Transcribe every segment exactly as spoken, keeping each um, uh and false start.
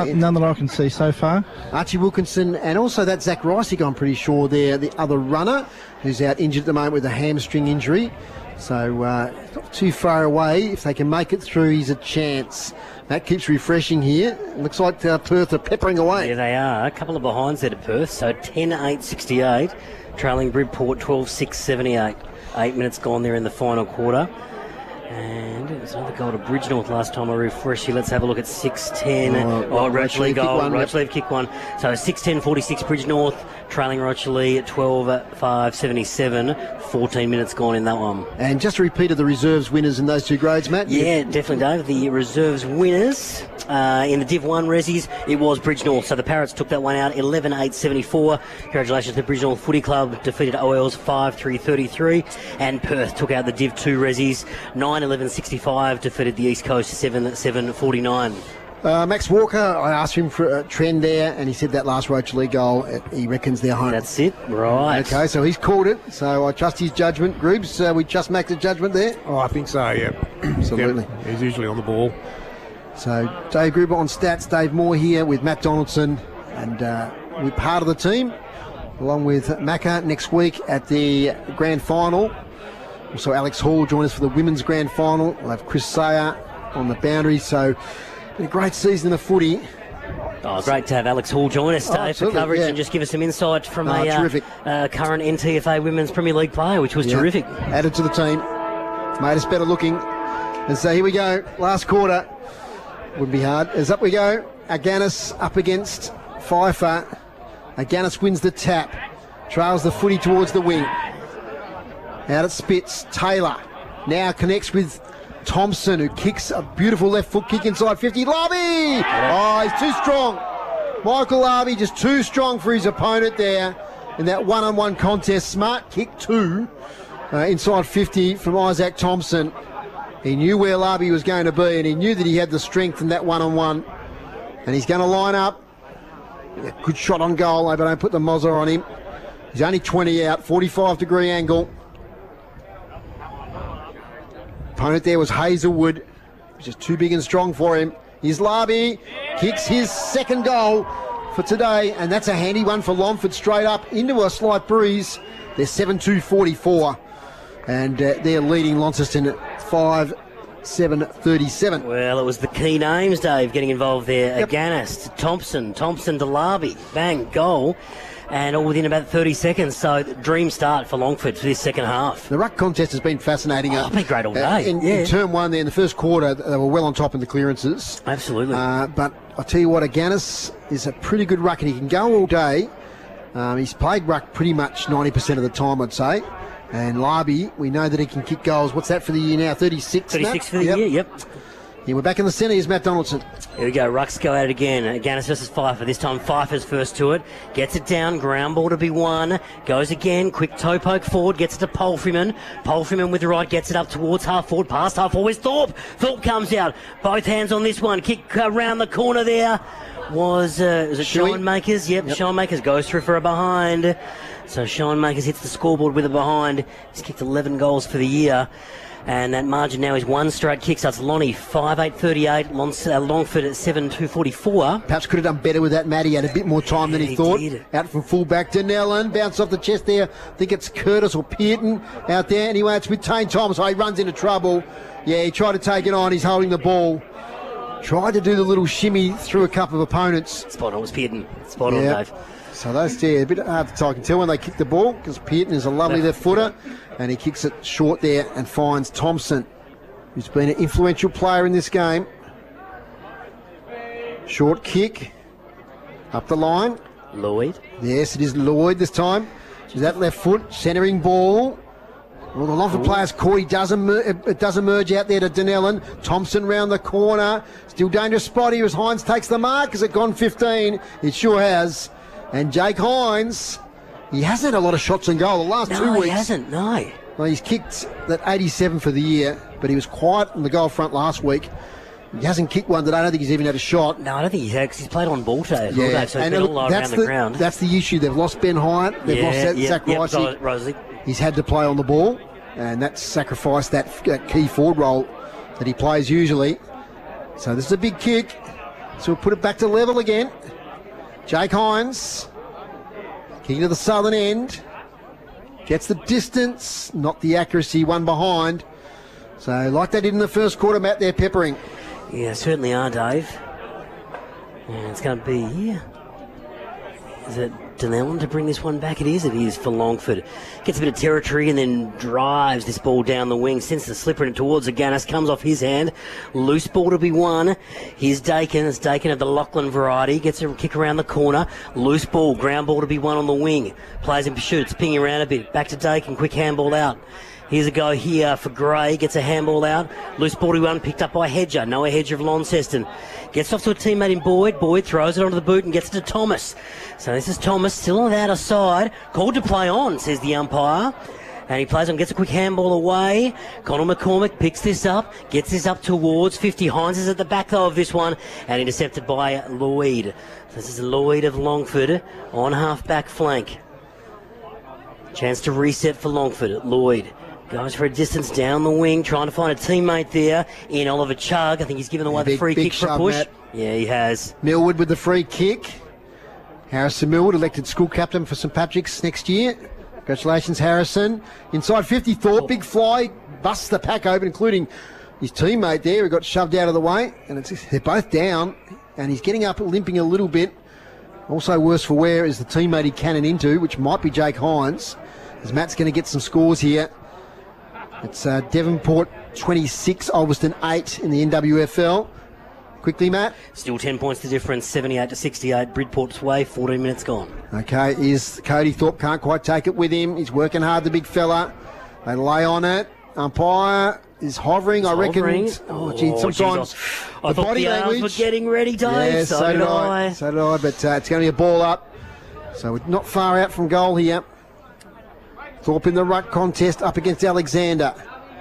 No, none that I can see so far. Archie Wilkinson and also that Zach Reisig, I'm pretty sure they're the other runner who's out injured at the moment with a hamstring injury. So uh, not too far away. If they can make it through, he's a chance. That keeps refreshing here. Looks like uh, Perth are peppering away. Yeah, they are. A couple of behinds there to Perth. So ten eight sixty-eight, trailing Bridport twelve six seventy-eight. Eight minutes gone there in the final quarter. And it was another goal to Bridgenorth last time I refreshed you. Let's have a look at six ten. Oh, oh Rochely goal. Rochely kick one. So six ten forty-six Bridgenorth, trailing Rochely at twelve five seventy-seven. fourteen minutes gone in that one. And just a repeat of the reserves winners in those two grades, Matt? Yeah, definitely, Dave. The reserves winners uh, in the Div one Resies, it was Bridgenorth. So the Parrots took that one out, eleven eight seventy-four. Congratulations to the Bridgenorth Footy Club, defeated O Ls five three thirty-three. And Perth took out the Div two Resies, nine eleven sixty-five, defeated the East Coast seven seven forty-nine. Uh, Max Walker, I asked him for a trend there, and he said that last Rochely goal, he reckons they're home. That's it, right. Okay, so he's called it, so I trust his judgment. Grubbs, uh, we trust Max's judgment there? Oh, I think so, yeah. Absolutely. Yeah, he's usually on the ball. So Dave Gruber on stats, Dave Moore here with Matt Donaldson, and uh, we're part of the team, along with Macca next week at the grand final. Also Alex Hall will join us for the women's grand final. We'll have Chris Sayer on the boundary, so been a great season of footy. Oh, great to have Alex Hall join us, Dave, oh, for coverage yeah. and just give us some insight from oh, a uh, uh, current N T F A Women's Premier League player, which was yeah. terrific. Added to the team. Made us better looking. And so here we go. Last quarter. Would be hard. As up we go. Aganis up against Pfeiffer. Aganis wins the tap. Trails the footy towards the wing. Out at Spitz. Taylor now connects with Thompson, who kicks a beautiful left foot kick inside fifty. Larby! Oh, he's too strong. Michael Larby just too strong for his opponent there in that one-on-one contest. Smart kick two uh, inside fifty from Isaac Thompson. He knew where Larby was going to be, and he knew that he had the strength in that one-on-one. And he's going to line up. Yeah, good shot on goal, but don't put the Mozza on him. He's only twenty out, forty-five degree angle. Opponent there was Hazelwood, which is too big and strong for him. Here's Larby, kicks his second goal for today, and that's a handy one for Longford, straight up into a slight breeze. They're seven two forty-four, and uh, they're leading Launceston at five seven thirty-seven. Well, it was the key names, Dave, getting involved there. Yep. Aganis to Thompson, Thompson to Larby, bang, goal. And all within about thirty seconds. So, dream start for Longford for this second half. The ruck contest has been fascinating. Oh, it's been great all day. Uh, in, yeah. in term one there, in the first quarter, they were well on top in the clearances. Absolutely. Uh, but I'll tell you what, Aganis is a pretty good ruck, and he can go all day. Um, he's played ruck pretty much ninety percent of the time, I'd say. And Larby, we know that he can kick goals. What's that for the year now? thirty-six, thirty-six Matt? for the yep. year, yep. Yeah, we're back in the centre. Here's Matt Donaldson. Here we go. Rucks go at it again. Aganis versus Pfeiffer. This time Pfeiffer's first to it. Gets it down. Ground ball to be won. Goes again. Quick toe poke forward. Gets it to Palfreyman. Palfreyman with the right. Gets it up towards half forward. Past half forward. Where's Thorpe? Thorpe comes out. Both hands on this one. Kick around the corner there. Was, uh, was it Shuey? Sean Makers? Yep, yep. Sean Makers goes through for a behind. So Sean Makers hits the scoreboard with a behind. He's kicked eleven goals for the year. And that margin now is one straight kick. So it's Lonnie five eight thirty-eight, Long, uh, Longford at seven two forty-four. Perhaps could have done better with that, Matt. He had a bit more time yeah, than he, he thought. Did. Out from full-back to Nellen. Bounce off the chest there. I think it's Curtis or Pearton out there. Anyway, it's with Tane Thomas. Oh, he runs into trouble. Yeah, he tried to take it on. He's holding the ball. Tried to do the little shimmy through a couple of opponents. Spot on, it was Pearton. Spot yeah. on, Dave. So those, yeah, a bit hard to tell. I can tell when they kick the ball because Pearton is a lovely left footer, and he kicks it short there and finds Thompson, who's been an influential player in this game. Short kick up the line. Lloyd. Yes, it is Lloyd this time. Is that left foot centering ball? Well, the Longford player's caught. He does, emer- it does emerge out there to Dunellen. Thompson round the corner. Still dangerous spot here as Hines takes the mark. Has it gone fifteen? It sure has. And Jake Hines, he hasn't had a lot of shots on goal the last no, two weeks. he hasn't, no. Well, he's kicked that eighty-seven for the year, but he was quiet on the goal front last week. He hasn't kicked one today. I don't think he's even had a shot. No, I don't think he's had, because he's played on ball today as well, Yeah, Dave, so he's and been look, all that's around the, the ground. That's the issue. They've lost Ben Hyatt. They've yeah, lost that, yep, Zach yep, Ricey. Rosalie. He's had to play on the ball, and that's sacrificed that, that key forward role that he plays usually. So this is a big kick. So we'll put it back to level again. Jake Hines, kicking to the southern end. Gets the distance, not the accuracy, one behind. So like they did in the first quarter, Matt, they're peppering. Yeah, certainly are, Dave. And it's going to be... Is it Dunellan to bring this one back? It is. It is for Longford. Gets a bit of territory and then drives this ball down the wing. Sends the slipper in towards Aganis. Comes off his hand. Loose ball to be won. Here's Dakin. It's Dakin of the Lachlan variety. Gets a kick around the corner. Loose ball. Ground ball to be won on the wing. Plays in pursuit. It's pinging around a bit. Back to Dakin. Quick handball out. Here's a go here for Gray. Gets a handball out. Loose ball to one picked up by Hedger. Noah Hedger of Launceston. Gets off to a teammate in Boyd. Boyd throws it onto the boot and gets it to Thomas. So this is Thomas still on the outer side. Called to play on, says the umpire. And he plays on, gets a quick handball away. Connor McCormick picks this up, gets this up towards fifty. Hines is at the back though of this one and intercepted by Lloyd. So this is Lloyd of Longford on half-back flank. Chance to reset for Longford. Lloyd goes for a distance down the wing, trying to find a teammate there in Oliver Chugg. I think he's given away Yeah, the big- free big kick for a shove, push. Matt. Yeah, he has. Millwood with the free kick. Harrison Millwood elected school captain for St Patrick's next year. Congratulations, Harrison. Inside fifty, Thorpe, big fly, busts the pack open, including his teammate there who got shoved out of the way. And it's, they're both down, and he's getting up, limping a little bit. Also worse for wear is the teammate he cannon into, which might be Jake Hines, as Matt's going to get some scores here. It's uh, Devonport twenty-six, Ulverston eight in the N W F L. Quickly, Matt. Still ten points to difference, seventy-eight to sixty-eight. Bridport's way, fourteen minutes gone. Okay, is Cody Thorpe can't quite take it with him. He's working hard, the big fella. They lay on it. Umpire is hovering, I reckon. Hovering. Oh, gee, Oh, sometimes geez, I, the I thought body the arms language. were getting ready, Dave. Yeah, so, so did did I. I. So did I, but uh, it's going to be a ball up. So we're not far out from goal here. Thorpe in the ruck contest up against Alexander.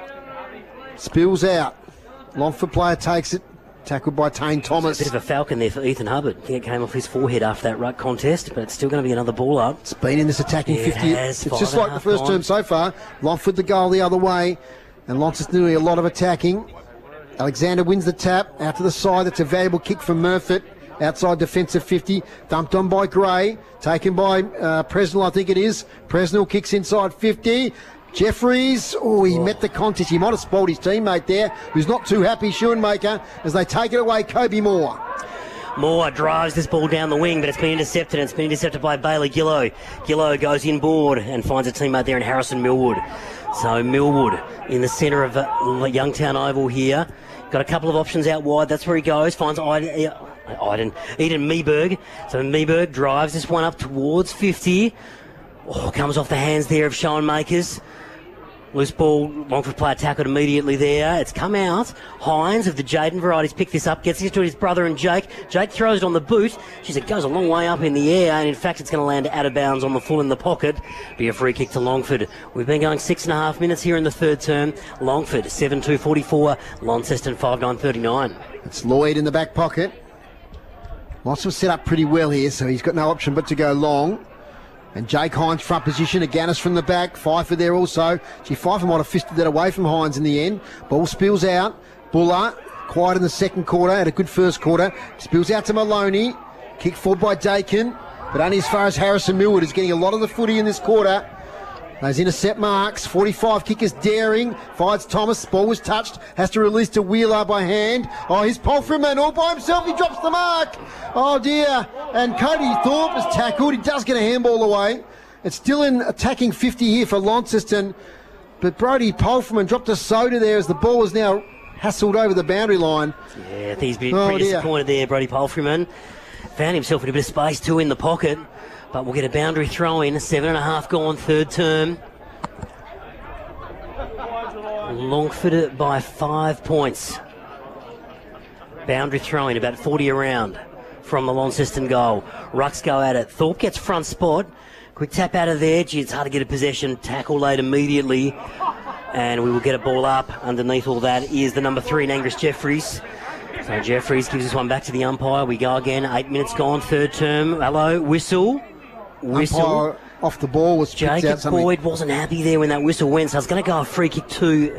Spills out. Longford player takes it. Tackled by Tane Thomas. A bit of a falcon there for Ethan Hubbard. I think it came off his forehead after that ruck contest, but it's still going to be another ball up. It's been in this attacking Yeah, it fifty. has. It's Five just and a like the half first gone. term so far. Longford the goal the other way. And Launceston doing a lot of attacking. Alexander wins the tap. Out to the side. That's a valuable kick from Murfitt. Outside defensive fifty. Dumped on by Gray. Taken by uh, Presnell, I think it is. Presnell kicks inside fifty. Jeffries, oh, he oh. met the contest. He might have spoiled his teammate there, who's not too happy, Schoenmaker, as they take it away, Kobe Moore. Moore drives this ball down the wing, but it's been intercepted, and it's been intercepted by Bailey Gillow. Gillow goes inboard and finds a teammate there in Harrison Millwood. So Millwood in the centre of uh, Youngtown Oval here. Got a couple of options out wide. That's where he goes. Finds Iden, uh, Iden, Eden Meeberg. So Meeberg drives this one up towards fifty. Oh, comes off the hands there of Schoenmakers. Loose ball, Longford player tackled immediately there. It's come out. Hines of the Jaden varieties picked this up, gets it to his brother and Jake. Jake throws it on the boot. Jeez, it goes a long way up in the air, and in fact it's going to land out of bounds on the full in the pocket. Be a free kick to Longford. We've been going six and a half minutes here in the third term. Longford, seven two forty-four. Launceston, five nine thirty-nine. It's Lloyd in the back pocket. Lots of set up pretty well here, so he's got no option but to go long. And Jake Hines front position, Aganis from the back, Pfeiffer there also. Gee, Pfeiffer might have fisted that away from Hines in the end. Ball spills out. Buller, quiet in the second quarter, had a good first quarter. Spills out to Maloney. Kick forward by Dakin, but only as far as Harrison Millwood is getting a lot of the footy in this quarter. Those intercept marks. forty-five kickers daring. Finds Thomas. Ball was touched. Has to release to Wheeler by hand. Oh, he's Polfreman all by himself. He drops the mark. Oh, dear. And Cody Thorpe is tackled. He does get a handball away. It's still in attacking fifty here for Launceston. But Brody Polfreman dropped a soda there as the ball is now hassled over the boundary line. Yeah, I think he's been Oh, pretty dear. disappointed there, Brody Polfreman. Found himself in a bit of space too in the pocket. But we'll get a boundary throw in. Seven and a half gone, third term. Longford by five points. Boundary throw in, about forty around from the Launceston goal. Rucks go at it. Thorpe gets front spot. Quick tap out of there. Gee, it's hard to get a possession. Tackle late immediately. And we will get a ball up. Underneath all that is the number three, Angus Jeffries. So Jeffries gives this one back to the umpire. We go again. Eight minutes gone, third term. Hello, whistle. Whistle. Umpire off the ball was picked out Jacob something. Boyd wasn't happy there when that whistle went, so I was going to go a free kick to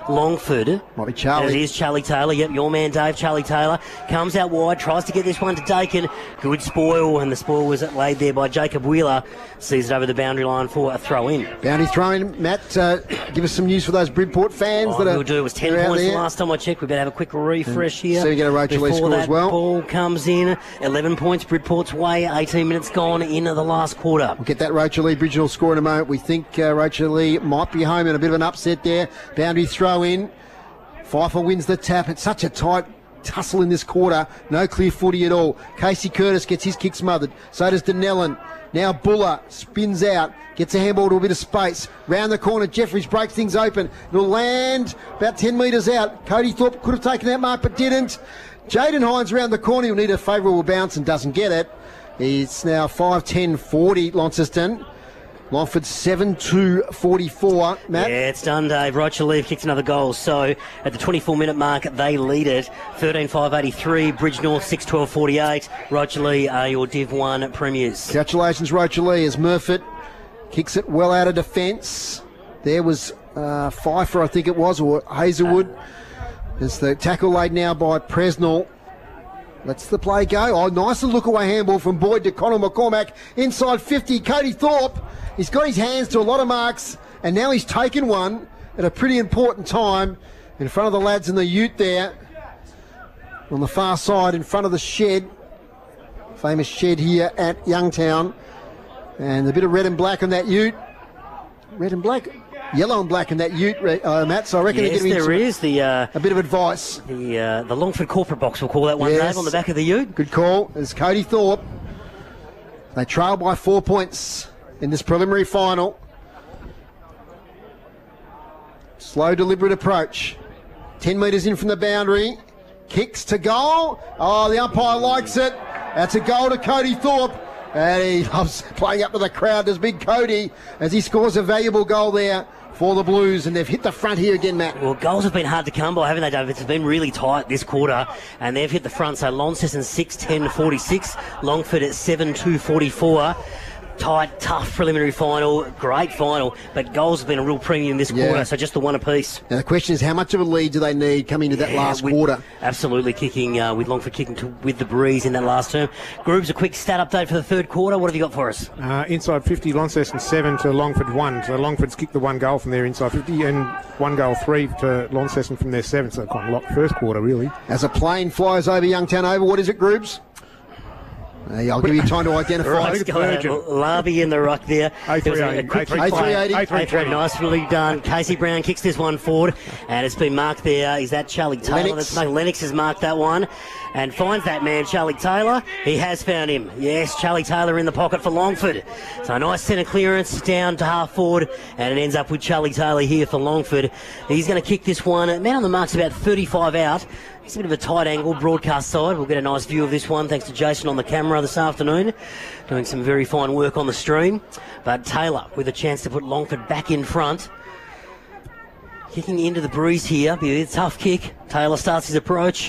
Longford. Might be Charlie. And it is Charlie Taylor. Yep, your man Dave, Charlie Taylor. Comes out wide, tries to get this one to Dakin. Good spoil, and the spoil was laid there by Jacob Wheeler. Sees it over the boundary line for a throw-in. Boundary throw-in. Matt, uh, give us some news for those Bridport fans Oh, that are we'll do. It was ten are out points the there. last time I checked. We better have a quick refresh here. So you get a Rachel Lee Before score that as well. ball comes in. eleven points Bridport's way. eighteen minutes gone into the last quarter. We'll get that Rachel Lee Bridgenell score in a moment. We think uh, Rachel Lee might be home in a bit of an upset there. Boundary throw-in. Pfeiffer wins the tap. It's such a tight tussle in this quarter. No clear footy at all. Casey Curtis gets his kick smothered. So does Denellen. Now Buller spins out, gets a handball to a bit of space. Round the corner, Jeffries breaks things open. It'll land about ten metres out. Cody Thorpe could have taken that mark but didn't. Jaden Hines round the corner. He'll need a favourable bounce and doesn't get it. It's now five ten forty Launceston. Longford seven two forty-four. Matt? Yeah, it's done, Dave. Rachel Lee kicked another goal. So at the twenty-four minute mark, they lead it. thirteen five eighty-three. Bridge North six twelve forty-eight. Rachel Lee are your Div one premiers. Congratulations, Rachel Lee, as Murfitt kicks it well out of defence. There was uh, Pfeiffer, I think it was, or Hazelwood. There's the tackle laid now by Presnell. Lets the play go. Oh, nice little look-away handball from Boyd to Connell McCormack. Inside fifty, Cody Thorpe. He's got his hands to a lot of marks, and now he's taken one at a pretty important time in front of the lads in the ute there. On the far side, in front of the shed. Famous shed here at Youngtown. And a bit of red and black on that ute. Red and black? Yellow and black in that ute, uh, Matt. So I reckon Yes, they're there giving is the uh, a bit of advice. the uh, the Longford corporate box. We'll call that one, Yes. Dave, on the back of the Ute. Good call. There's Cody Thorpe. They trail by four points in this preliminary final. Slow, deliberate approach. Ten metres in from the boundary. Kicks to goal. Oh, the umpire likes it. That's a goal to Cody Thorpe. And he loves playing up to the crowd. There's big Cody as he scores a valuable goal there for the Blues. And they've hit the front here again, Matt. Well, goals have been hard to come by, haven't they, David? It's been really tight this quarter, and they've hit the front. So Launceston six ten forty-six, Longford at seven two forty-four. Tight, tough preliminary final, great final, but goals have been a real premium this Yeah. quarter, so just the one apiece. Now the question is, how much of a lead do they need coming into that Yeah, last with- quarter? Absolutely kicking, uh, with Longford kicking to, with the breeze in that last term. Groups, a quick stat update for the third quarter. What have you got for us? Uh, inside fifty, Launceston seven to Longford one. So Longford's kicked the one goal from their inside fifty and one goal three to Launceston from their seven. So quite a lot first quarter, really. As a plane flies over Youngtown Oval, what is it, Groups? Uh, yeah, I'll give you time to identify. Right, think got it's a Virgin. Larby in the ruck there. A There was three a- a eighty. quick A three A three eighty. A three Hey, twenty. nicely done. Casey Brown kicks this one forward, and it's been marked there. Is that Charlie Taylor? Lennox. That's no, Lennox has marked that one and finds that man, Charlie Taylor. He has found him. Yes, Charlie Taylor in the pocket for Longford. So a nice centre clearance down to half forward, and it ends up with Charlie Taylor here for Longford. He's going to kick this one. Man on the mark's about thirty-five out. It's a bit of a tight angle, broadcast side. We'll get a nice view of this one thanks to Jason on the camera this afternoon, doing some very fine work on the stream. But Taylor with a chance to put Longford back in front. Kicking into the breeze here, be a tough kick. Taylor starts his approach.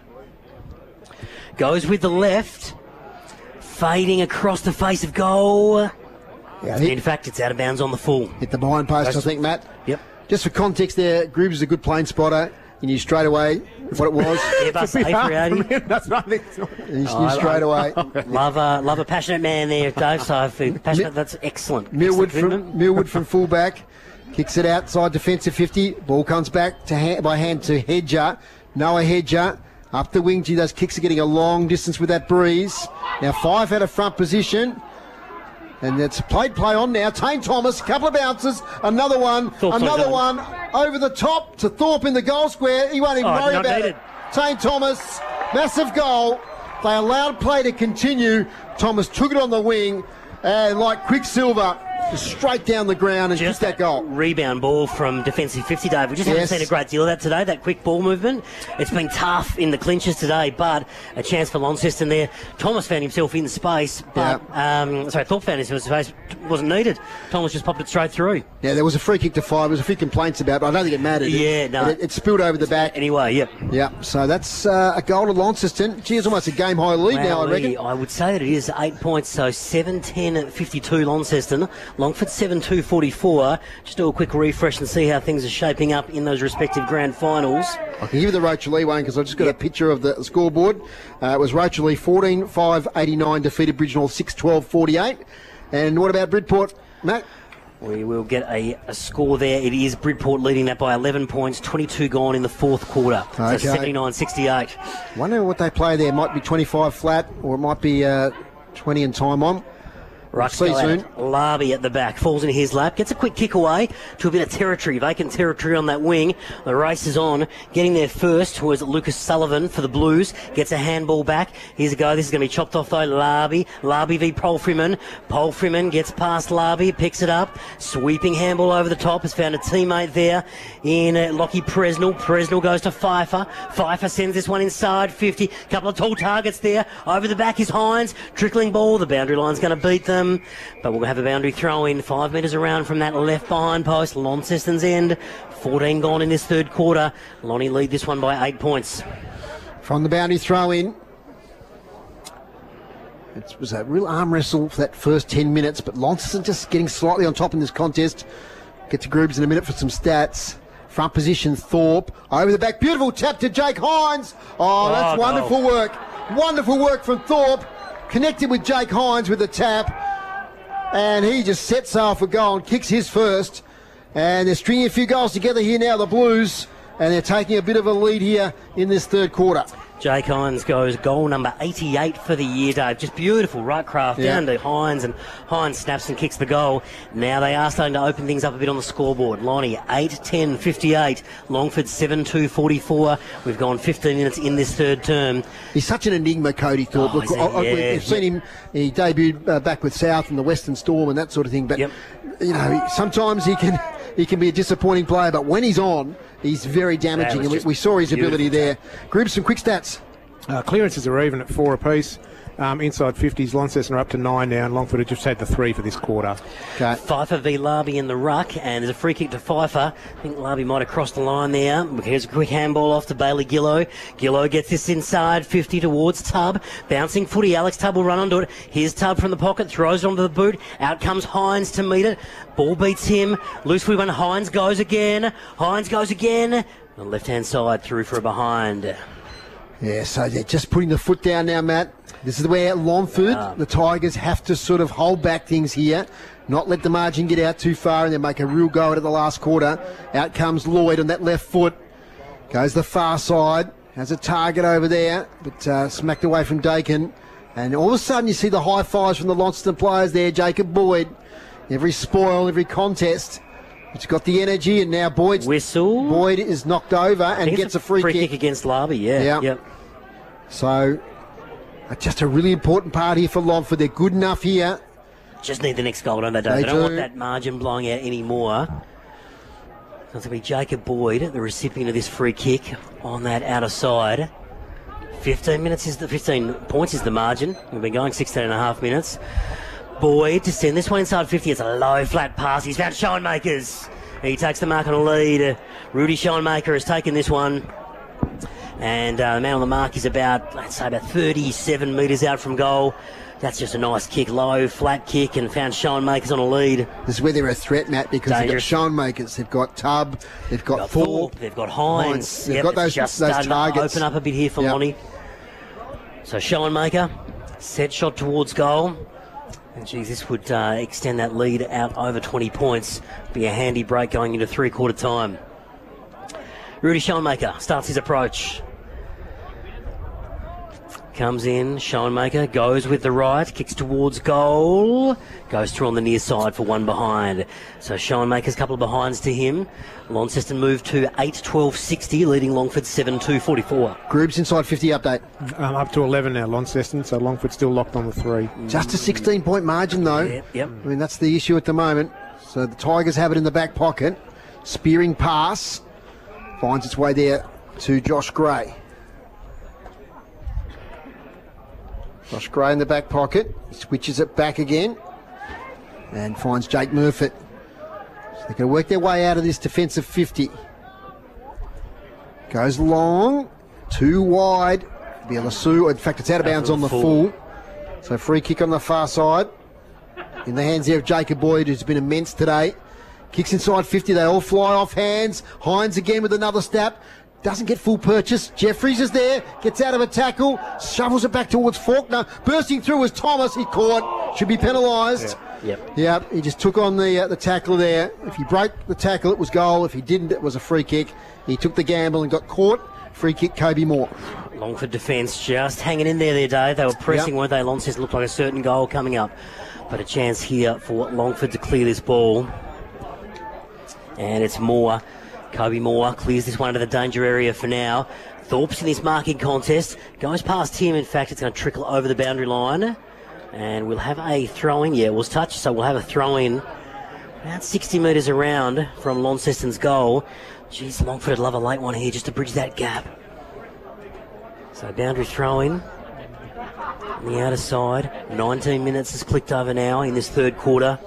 Goes with the left. Fading across the face of goal. Yeah, In hit, fact, it's out of bounds on the full. hit the behind post, I think, Matt. Yep. Just for context there, Groups is a good plane spotter. You knew straight away what it was. Airbus A three eighty. That's not it's not- You knew straight away. Love a, love a passionate man there, Dave. So if you're passionate, that's excellent. Millwood Excellent from commitment. Millwood from fullback kicks it outside defensive fifty. Ball comes back to hand, by hand to Hedger. Noah Hedger up the wing. Gee, those kicks are getting a long distance with that breeze. Now five out of front position. And it's played play on now. Tane Thomas, a couple of bounces, another one, Thorpe's another not one over the top to Thorpe in the goal square. He won't even Oh, worry not about needed. it. Tane Thomas, massive goal. They allowed play to continue. Thomas took it on the wing and like Quicksilver, just straight down the ground and Just kicked that goal. rebound ball from defensive fifty, Dave. We just Yes. haven't seen a great deal of that today, that quick ball movement. It's been tough in the clinches today, but a chance for Launceston there. Thomas found himself in space, but, um, sorry, Thorpe found himself in space, wasn't needed. Thomas just popped it straight through. Yeah, there was a free kick to five. There was a few complaints about it, but I don't think it mattered. Yeah, it, no. It, it spilled over the back. Anyway, yep. Yeah, so that's uh, a goal to Launceston. Gee, it's almost a game high lead now, I Wowee, reckon. I would say that it is eight points, so seven ten fifty-two Launceston. Longford seven two forty-four. Just do a quick refresh and see how things are shaping up in those respective grand finals. I can give you the Rochalee one because I've just got yep. a picture of the scoreboard. Uh, it was Rochalee fourteen five eighty-nine, defeated Bridgenell six twelve forty-eight. And what about Bridport, Matt? We will get a, a score there. It is Bridport leading that by eleven points, twenty-two gone in the fourth quarter. Okay. So seventy-nine sixty-eight. Wonder what they play there. It might be twenty-five flat or it might be uh, twenty and time on. Right, see soon. Larby at the back falls in his lap, gets a quick kick away to a bit of territory, vacant territory on that wing. The race is on. Getting there first was Lucas Sullivan for the Blues. Gets a handball back. Here's a go. This is going to be chopped off though. Larby, Larby v Polfreeman. Polfreeman gets past Larby, picks it up, sweeping handball over the top. Has found a teammate there in uh, Lockie Presnell. Presnell goes to Pfeiffer. Pfeiffer sends this one inside fifty. Couple of tall targets there. Over the back is Hines. Trickling ball. The boundary line's going to beat them. But we'll have a boundary throw in five metres around from that left behind post. Launceston's end. fourteen gone in this third quarter. Lonnie lead this one by eight points. From the boundary throw in. It was a real arm wrestle for that first ten minutes, but Launceston just getting slightly on top in this contest. Get to Groobs in a minute for some stats. Front position, Thorpe. Over the back, beautiful tap to Jake Hines. Oh, that's oh, wonderful goal. work. Wonderful work from Thorpe. Connected with Jake Hines with the tap. And he just sets off a goal and kicks his first. And they're stringing a few goals together here now, the Blues. And they're taking a bit of a lead here in this third quarter. Jake Hines goes goal number eighty-eight for the year, Dave. Just beautiful, right craft yeah. down to Hines, and Hines snaps and kicks the goal. Now they are starting to open things up a bit on the scoreboard. Lonnie, eight ten fifty-eight. Longford, seven two forty-four. We've gone fifteen minutes in this third term. He's such an enigma, Cody Thorpe. Oh, Look, I, I, yeah, we've seen yep. him, he debuted uh, back with South and the Western Storm and that sort of thing. But, yep. you know, sometimes he can he can be a disappointing player, but when he's on, he's very damaging. And we, we saw his ability there. Group some quick stats. Uh, clearances are even at four apiece. Um, inside fifties, Launceston are up to nine now, and Longford have just had the three for this quarter. Okay. Pfeiffer v Larby in the ruck, and there's a free kick to Pfeiffer. I think Larby might have crossed the line there. Here's a quick handball off to Bailey Gillow. Gillow gets this inside fifty towards Tubb. Bouncing footy, Alex Tubb will run onto it. Here's Tubb from the pocket, throws it onto the boot. Out comes Hines to meet it. Ball beats him. Loose footy when Hines goes again. Hines goes again. On the left-hand side, through for a behind. Yeah, so they're just putting the foot down now, Matt. This is where Longford, yeah. the Tigers, have to sort of hold back things here, not let the margin get out too far, and then make a real go at it the last quarter. Out comes Lloyd on that left foot. Goes the far side. Has a target over there, but uh, smacked away from Dakin. And all of a sudden you see the high fives from the Launceston players there. Jacob Boyd. Every spoil, every contest. It's got the energy, and now Boyd's whistle. Boyd is knocked over and gets a, a free, free kick. kick against Larby. Yeah, yeah. Yep. So, uh, just a really important part here for Longford. They're good enough here. Just need the next goal, don't they? They, they don't do. want that margin blowing out anymore. So it's going to be Jacob Boyd, the recipient of this free kick on that outer side. Fifteen minutes is the fifteen points is the margin. We've been going sixteen and a half minutes. Boyd to send this one inside fifty. It's a low flat pass. He's found Schoenmakers. He takes the mark on a lead. Rudy Schoenmaker has taken this one. And uh, the man on the mark is about, let's say, about thirty-seven metres out from goal. That's just a nice kick, low, flat kick, and found Schoenmakers on a lead. This is where they're a threat, Matt, because Dangerous. they've got Schoenmakers, they've got Tubb, they've got, got Thorpe, Thorpe, they've got Hines. Hines. They've yep, got those, just those targets. Open up a bit here for yep. Lonnie. So Schoenmaker, set shot towards goal. And geez, this would uh, extend that lead out over twenty points. Be a handy break going into three-quarter time. Rudy Schoenmaker starts his approach. Comes in, Schoenmaker goes with the right, kicks towards goal, goes through on the near side for one behind. So Schoenmaker's a couple of behinds to him. Launceston move to eight twelve sixty, leading Longford seven two forty-four. Groups inside fifty update. Um, up to eleven now, Launceston, so Longford still locked on the three. Just a sixteen point margin, though. Yep, yep. I mean, that's the issue at the moment. So the Tigers have it in the back pocket. Spearing pass finds its way there to Josh Gray. Josh Gray in the back pocket, switches it back again and finds Jake Murfitt. So they're going to work their way out of this defensive fifty. Goes long, too wide. Bielasu, in fact, it's out of bounds on the full. So free kick on the far side. in the hands there of Jacob Boyd, who's been immense today. Kicks inside fifty, they all fly off hands. Hines again with another snap. Doesn't get full purchase. Jeffries is there, gets out of a tackle, shovels it back towards Faulkner. Bursting through was Thomas, he caught, should be penalised. Yeah. Yep. Yeah, he just took on the uh, the tackle there. If he broke the tackle, it was goal. If he didn't, it was a free kick. He took the gamble and got caught. Free kick, Kobe Moore. Longford defence just hanging in there there, Dave. They were pressing, Yep. weren't they? Launceston looked like a certain goal coming up. But a chance here for Longford to clear this ball. And it's Moore. Kobe Moore clears this one into the danger area for now. Thorpe's in this marking contest. Goes past him. In fact, it's going to trickle over the boundary line. And we'll have a throw-in. Yeah, it was touched, so we'll have a throw-in about sixty metres around from Launceston's goal. Geez, Longford would love a late one here just to bridge that gap. So boundary throw-in on the outer side. nineteen minutes has clicked over now in this third quarter.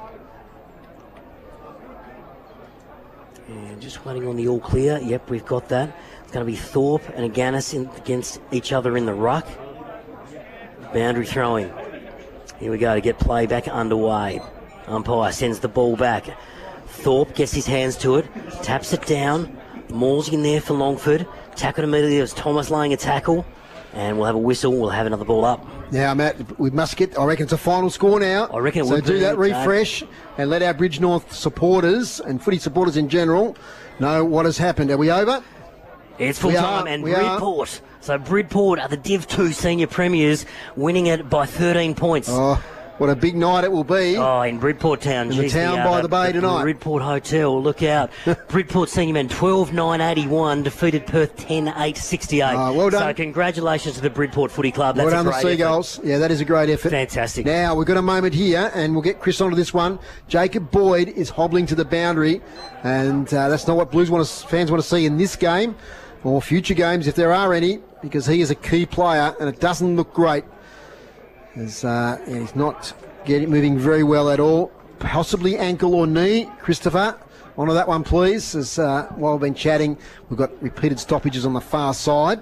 And just waiting on the all clear. Yep, we've got that. It's going to be Thorpe and Aganis in, against each other in the ruck. Boundary throwing. Here we go to get play back underway. Umpire sends the ball back. Thorpe gets his hands to it, taps it down. Moore's in there for Longford. Tackled immediately as Thomas laying a tackle. And we'll have a whistle. We'll have another ball up. Now, Matt, we must get, I reckon it's a final score now. I reckon it so would do be, that Dave. refresh and let our Bridge North supporters and footy supporters in general know what has happened. Are we over? It's full We time are, and we are. Bridport. So Bridport are the Div two senior premiers, winning it by thirteen points. Oh, what a big night it will be. Oh, in Bridport Town. In the Geez, town by the bay tonight. Bridport Hotel, look out. Bridport senior men twelve nine eighty-one, defeated Perth ten eight sixty-eight. Oh, well done. So congratulations to the Bridport Footy Club. That's well done, a the great Seagulls. Yeah, that is a great effort. Fantastic. Now, we've got a moment here, and we'll get Chris onto this one. Jacob Boyd is hobbling to the boundary, and uh, that's not what Blues want to, fans want to see in this game, or future games, if there are any, because he is a key player, and it doesn't look great. As, uh, and he's not getting moving very well at all. Possibly ankle or knee. Christopher, onto that one, please. As uh, while we've been chatting, we've got repeated stoppages on the far side.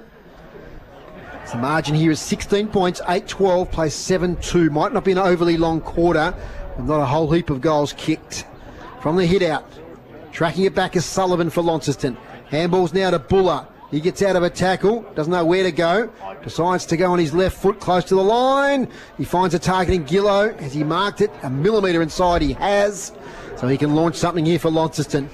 So the margin here is sixteen points, eight twelve, plays seven two. Might not be an overly long quarter, but not a whole heap of goals kicked. From the hit out, tracking it back is Sullivan for Launceston. Handballs now to Buller. He gets out of a tackle, doesn't know where to go, decides to go on his left foot close to the line. He finds a target in Gillow. Has he marked it? A millimetre inside he has. So he can launch something here for Launceston.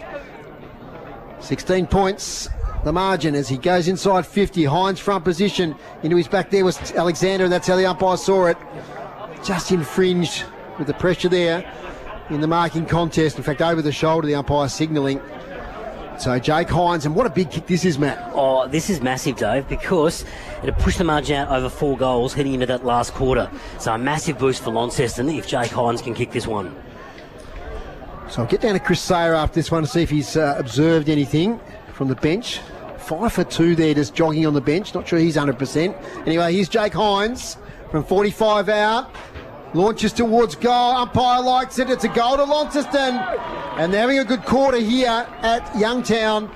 sixteen points, the margin as he goes inside fifty. Hines front position. Into his back there was Alexander, and that's how the umpire saw it. Just infringed with the pressure there in the marking contest. In fact, over the shoulder, the umpire signalling. So Jake Hines, and what a big kick this is, Matt. Oh, this is massive, Dave, because it'll push the margin out over four goals heading into that last quarter. So a massive boost for Launceston if Jake Hines can kick this one. So I'll get down to Chris Sayer after this one to see if he's uh, observed anything from the bench. Five for two there, just jogging on the bench. Not sure he's one hundred percent. Anyway, here's Jake Hines from forty-five out. Launches towards goal. Umpire likes it. It's a goal to Launceston. And they're having a good quarter here at Youngtown.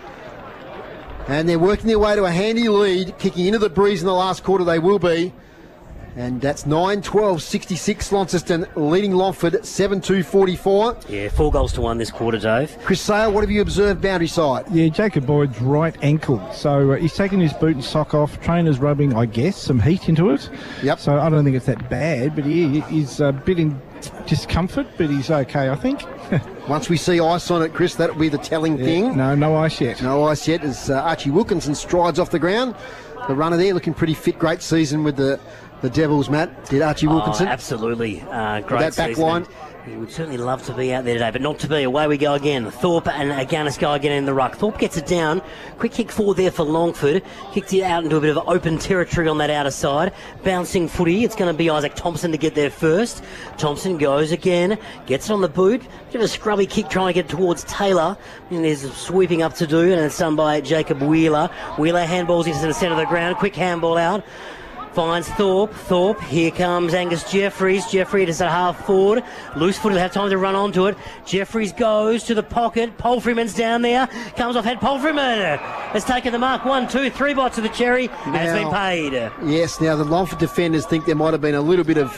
And they're working their way to a handy lead. Kicking into the breeze in the last quarter, they will be. And that's nine twelve sixty-six Launceston leading Longford seven two forty-four. Yeah, four goals to one this quarter, Dave. Chris Sale, what have you observed boundary side? Yeah, Jacob Boyd's right ankle. So uh, he's taken his boot and sock off. Trainer's rubbing, I guess, some heat into it. Yep. So I don't think it's that bad, but he is a bit in discomfort, but he's okay, I think. Once we see ice on it, Chris, that'll be the telling Yeah, thing. No, no ice yet. No ice yet as uh, Archie Wilkinson strides off the ground. The runner there looking pretty fit. Great season with the, the Devils, Matt. Did Archie Wilkinson? Oh, absolutely. Uh, great that back season. line. He would certainly love to be out there today, but not to be. Away we go again. Thorpe and Aganis go again in the ruck. Thorpe gets it down. Quick kick forward there for Longford. Kicked it out into a bit of open territory on that outer side. Bouncing footy. It's going to be Isaac Thompson to get there first. Thompson goes again. Gets it on the boot. Bit of a scrubby kick trying to get towards Taylor. And there's sweeping up to do, and it's done by Jacob Wheeler. Wheeler handballs into the centre of the ground. Quick handball out. Finds Thorpe. Thorpe. Here comes Angus Jeffries. Jeffries is at half forward. Loose foot will have time to run onto it. Jeffries goes to the pocket. Palfreyman's down there. Comes off head. Palfreyman has taken the mark. One, two, three bites of the cherry. Has been paid. Yes, now the Longford defenders think there might have been a little bit of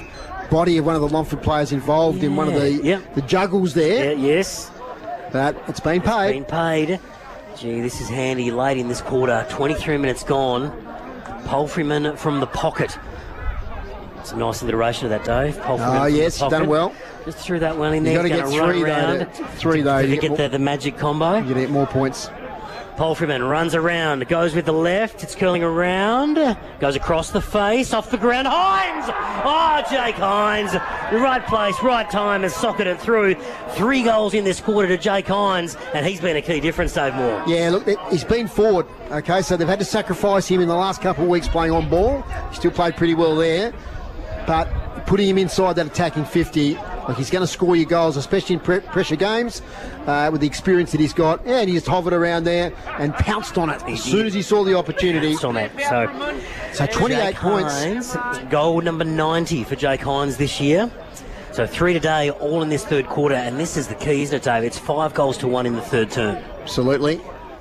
body of one of the Longford players involved in one of the, Yep. the juggles there. Yeah, yes. But it's been paid. Been paid. Gee, this is handy late in this quarter. twenty-three minutes gone. Palfreyman from the pocket. It's a nice alliteration of that, Dave. Palfreyman Oh, from yes, the you've done pocket. well. Just threw that one in You've there. got to He's get gonna three, run though. around. to- Three, though. To You get get, the, more, the magic combo. you get more points. Palfreyman runs around, goes with the left, it's curling around, goes across the face, off the ground, Hines! Oh, Jake Hines, right place, right time, has socketed it through. Three goals in this quarter to Jake Hines, and he's been a key difference, Dave Moore. Yeah, look, he's been forward. Okay, so they've had to sacrifice him in the last couple of weeks playing on ball. He still played pretty well there. But putting him inside that attacking fifty, like he's going to score your goals, especially in pre- pressure games, uh, with the experience that he's got. Yeah, and he just hovered around there and pounced on it as soon as he saw the opportunity. Pounced on that. So, So twenty-eight Jake points. Hines, goal number ninety for Jake Hines this year. So three today, all in this third quarter, and this is the key, isn't it, Dave? It's five goals to one in the third term. Absolutely.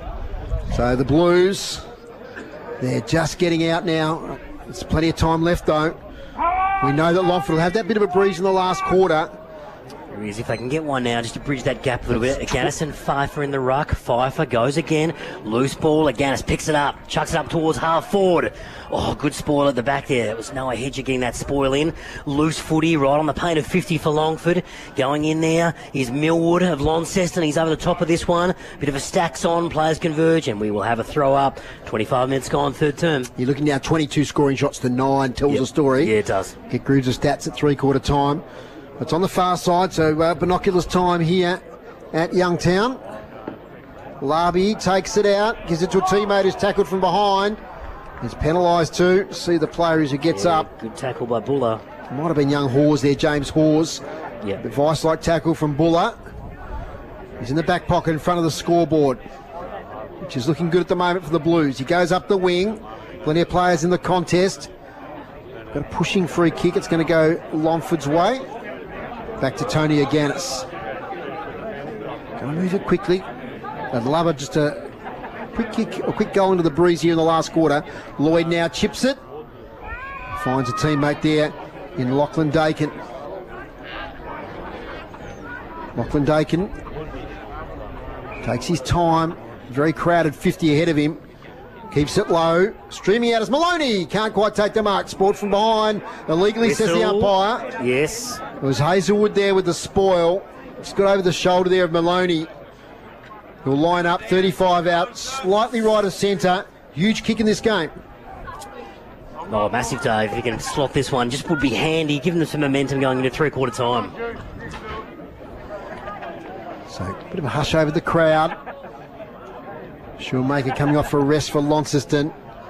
So the Blues, they're just getting out now. There's plenty of time left, though. We know that Longford will have that bit of a breeze in the last quarter. There he is. If they can get one now, just to bridge that gap a little bit. Aganis and Pfeiffer in the ruck. Pfeiffer goes again. Loose ball. Aganis picks it up. Chucks it up towards half forward. Oh, good spoil at the back there. It was Noah Hedger getting that spoil in. Loose footy right on the paint of fifty for Longford. Going in there is Millwood of Launceston. He's over the top of this one. Bit of a stacks on. Players converge, and we will have a throw up. twenty-five minutes gone, third term. You're looking now twenty-two scoring shots to nine. Tells Yep. the story. Yeah, it does. Get Grooves' stats at three-quarter time. It's on the far side, so uh, binoculars time here at Youngtown. Larby takes it out, gives it to a teammate who's tackled from behind. He's penalised too. See the player as he gets Yeah, up. Good tackle by Buller. Might have been young Hawes there, James Hawes. Yeah. The vice-like tackle from Buller. He's in the back pocket in front of the scoreboard, which is looking good at the moment for the Blues. He goes up the wing. Plenty of players in the contest. Got a pushing free kick. It's going to go Longford's way. Back to Tony Aganis. Going to move it quickly. I'd love it. Just a quick kick, a quick goal into the breeze here in the last quarter. Lloyd now chips it. Finds a teammate there in Lachlan Dakin. Lachlan Dakin takes his time. Very crowded fifty ahead of him. Keeps it low. Streaming out as Maloney. Can't quite take the mark. Sport from behind. Illegally, says the Whistle. umpire. Yes. It was Hazelwood there with the spoil. Just got over the shoulder there of Maloney. He'll line up, thirty-five out, slightly right of centre. Huge kick in this game. Oh, massive, Dave. If you can slot this one, just would be handy, giving them some momentum going into three-quarter time. So, a bit of a hush over the crowd. Shoemaker coming off for a rest for Launceston.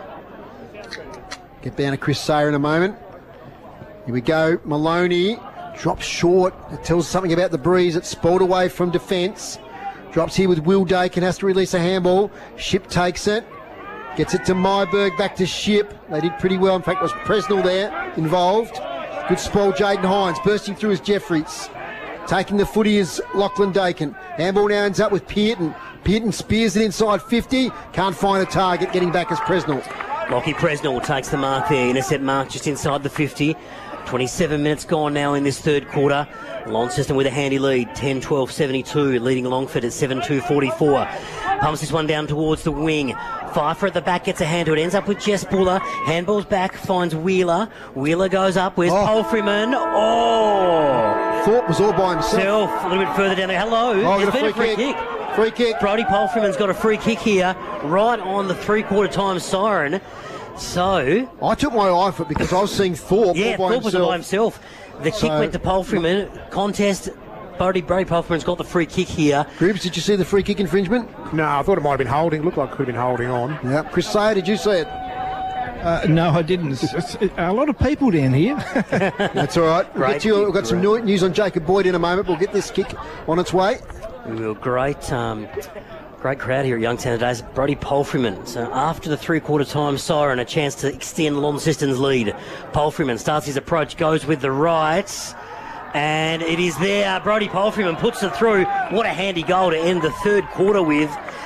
Get down to Chris Sayer in a moment. Here we go. Maloney drops short. It tells something about the breeze. It's spoiled away from defence. Drops here with Will Dakin. Has to release a handball. Ship takes it. Gets it to Myberg. Back to Ship. They did pretty well. In fact, it was Presnell there involved. Good spoil, Jaden Hines. Bursting through is Jeffries. Taking the footy is Lachlan Dakin. Handball now ends up with Pearton. Pearton spears it inside fifty. Can't find a target. Getting back as Presnell. Lockie Presnell takes the mark there. Intercept mark just inside the fifty. twenty-seven minutes gone now in this third quarter. Launceston with a handy lead, ten twelve seventy-two, leading Longford at seven two forty-four. Pumps this one down towards the wing. Pfeiffer at the back gets a hand to it. Ends up with Jess Buller. Handball's back, finds Wheeler. Wheeler goes up. Where's Oh. Palfreyman? Oh! Thorpe was all by himself. Self, a little bit further down there. Hello. Oh, There's got a been free a free kick. kick. Free kick. Brody Palfreyman's got a free kick here, right on the three-quarter time siren. So, I took my eye for it because I was seeing Thorpe yeah, all by Thorpe was himself. by himself. The kick So- went to Palfreyman. Contest. Brody, Brody Palfreyman's got the free kick here. Grooves, did you see the free kick infringement? No, I thought it might have been holding. Looked like it could have been holding on. Yeah. Chris Sayer, did you see it? Uh, no, I didn't. It's, it's a lot of people down here. That's all right. We'll Great get to you. kick, We've got some new- news on Jacob Boyd in a moment. We'll get this kick on its way. We were great, um, great crowd here at Youngtown today. Brody Palfreyman. So after the three-quarter time siren, a chance to extend Launceston's lead. Palfreyman starts his approach, goes with the right, and it is there. Brody Palfreyman puts it through. What a handy goal to end the third quarter with.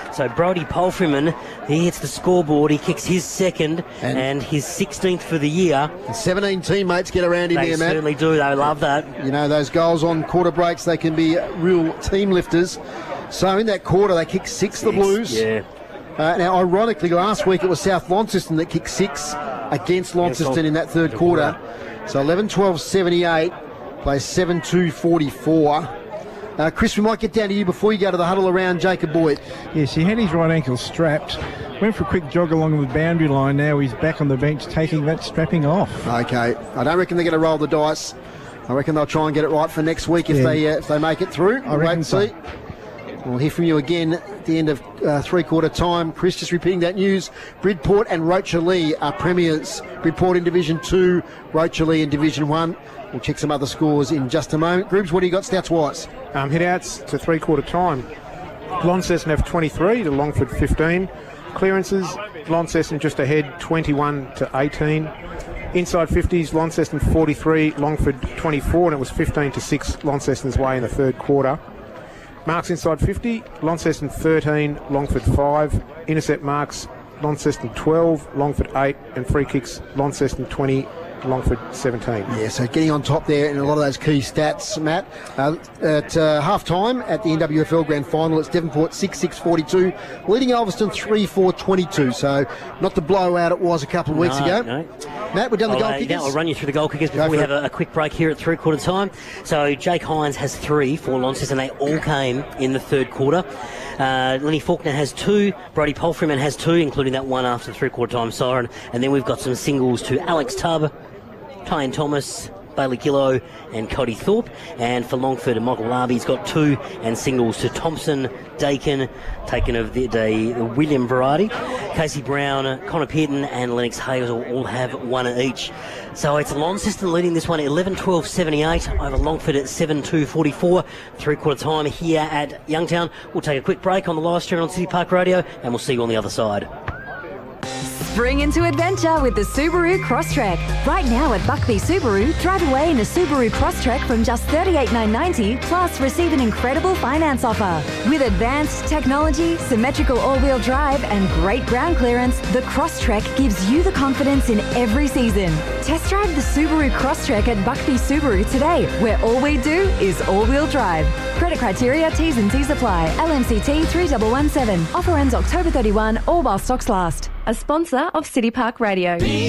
So Brodie Palfreyman, he hits the scoreboard. He kicks his second and, and his sixteenth for the year. seventeen teammates get around him They there, Matt. certainly do. They love that. You know, those goals on quarter breaks, they can be real team lifters. So in that quarter, they kicked six, the Blues. Yeah. Uh, now, ironically, last week it was South Launceston that kicked six against Launceston in that third quarter. So eleven twelve seventy-eight, plays seven two forty-four. Uh, Chris, we might get down to you before you go to the huddle around Jacob Boyd. Yes, he had his right ankle strapped. Went for a quick jog along the boundary line. Now he's back on the bench taking that strapping off. Okay, I don't reckon they're going to roll the dice. I reckon they'll try and get it right for next week if Yeah. they uh, if they make it through. I We'll wait reckon and so. see. We'll hear from you again at the end of uh, three-quarter time. Chris, just repeating that news. Bridport and Rochalee are premiers. Bridport in Division two, Rochalee in Division one. We'll check some other scores in just a moment. Groups, what do you got stats-wise? Um, head-outs to three-quarter time. Launceston have twenty-three to Longford fifteen. Clearances, Launceston just ahead, twenty-one to eighteen. Inside fifties, Launceston forty-three, Longford twenty-four, and it was fifteen to six Launceston's way in the third quarter. Marks inside fifty, Launceston thirteen, Longford five. Intercept marks, Launceston twelve, Longford eight, and free kicks, Launceston twenty, Longford seventeen. Yeah, so getting on top there in a lot of those key stats, Matt. Uh, at uh, half-time at the N W F L Grand Final, it's Devonport six six forty-two, leading Ulverston three four twenty-two. So not the blowout it was a couple of weeks No, ago. no. Matt, we're done the I'll, goal uh, kickers. yeah, I'll run you through the goal kickers before Go we for have a, a quick break here at three-quarter time. So Jake Hines has three for Launceston, and they all came in the third quarter. Uh, Lenny Faulkner has two. Brodie Palfreyman has two, including that one after the three-quarter time siren. And then we've got some singles to Alex Tubb, Tyan Thomas, Bailey Gillow and Cody Thorpe. And for Longford, and Michael Larby's got two, and singles to Thompson, Dakin, taken of the, the, the William variety. Casey Brown, Connor Pearton and Lennox Hayes will all have one each. So it's Launceston leading this one eleven twelve seventy-eight over Longford at seven two forty-four. Three-quarter time here at Youngtown. We'll take a quick break on the live stream on City Park Radio, and we'll see you on the other side. Spring into adventure with the Subaru Crosstrek. Right now at Buckby Subaru, drive away in a Subaru Crosstrek from just thirty-eight thousand nine hundred ninety dollars, plus receive an incredible finance offer. With advanced technology, symmetrical all-wheel drive and great ground clearance, the Crosstrek gives you the confidence in every season. Test drive the Subaru Crosstrek at Buckby Subaru today, where all we do is all-wheel drive. Credit criteria, T's and C's apply. L M C T three one one seven. Offer ends October thirty-first or while stocks last. A sponsor of City Park Radio.